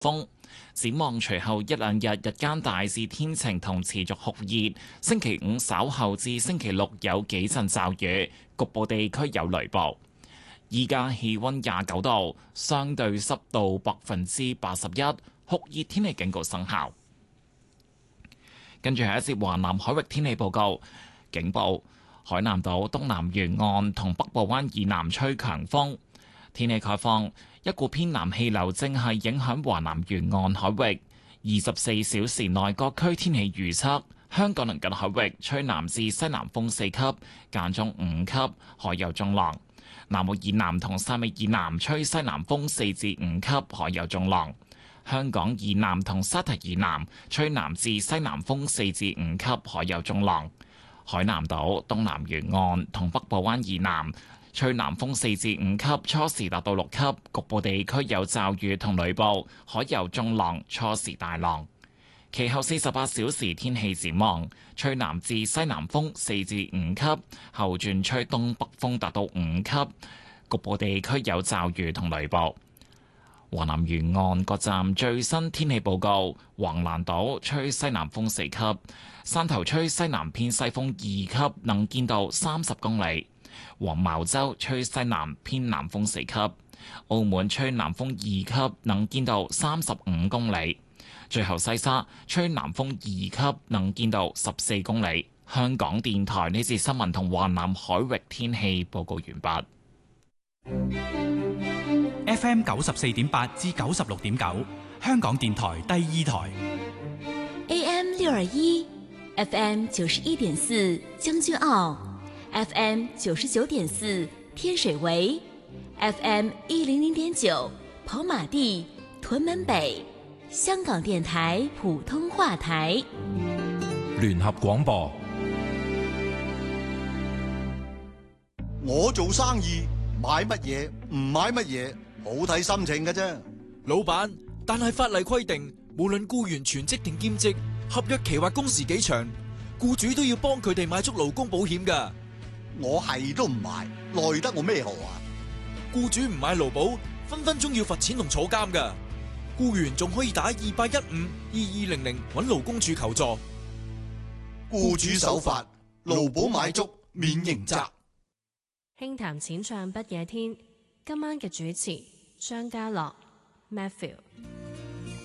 風。展望隨後一兩日日間大致天晴同持續酷熱，星期五稍後至星期六有幾陣驟雨，局部地區有雷暴。依家氣溫29度，相對濕度81%，酷熱天氣警告生效。跟住係一節華南海域天氣報告，警報：海南島東南沿岸同北部灣以南吹強風。天氣概況。一股偏南氣流正係影響華南沿岸海域。24小時內各區天氣預測：香港鄰近海域吹南至西南風4級，間中5級，海有中浪；南澳以南同汕尾以南吹西南風4至5級，海有中浪；香港以南同沙堤以南吹南至西南風4至5級，海有中浪；海南島東南沿岸同北部灣以南吹南風4至5級，初時達到6級，局部地區有驟雨同雷暴，海有中浪，初時大浪。其後48小時天氣展望，吹南至西南風4至5級，後轉吹東北風達到5級，局部地區有驟雨同雷暴。華南沿岸各站最新天氣報告：橫瀾島吹西南風4級，汕頭吹西南偏西風2級，能見度30公里。黃茅洲吹西南偏南風4級，澳門吹南風2級，能見度35公里。最後西沙吹南風2級，能見度14公里。香港電台呢節新聞同華南海域天氣報告完畢。FM 94.8至96.9，香港電台第二台。 AM 621 ，FM 91.4，將軍澳。FM 99.4天水圍 ，FM 100.9跑馬地、屯門北，香港電台普通話台。 聯合廣播。 我做生意買乜嘢唔買乜嘢，好睇心情嘅啫。 老闆，但係法例規定，無論僱員全職定兼職，合約期或工時幾長，僱主都要幫佢哋買足勞工保險㗎。 我係都唔買，奈得我咩何啊？ 僱主唔買勞保，分分鐘要罰錢同坐監㗎。僱員仲可以打28152200揾勞工處求助。 僱主守法，勞保買足免刑責。 輕談淺唱不夜天，今晚嘅主持張家樂 Matthew。